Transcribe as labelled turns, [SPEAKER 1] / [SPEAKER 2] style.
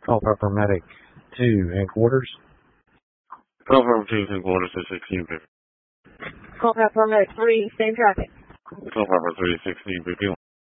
[SPEAKER 1] Call Proper Medic 2, headquarters.
[SPEAKER 2] Call Proper 2, headquarters to 1650.
[SPEAKER 3] Call Proper Medic 3, same traffic.
[SPEAKER 2] Call Proper 3, 1651.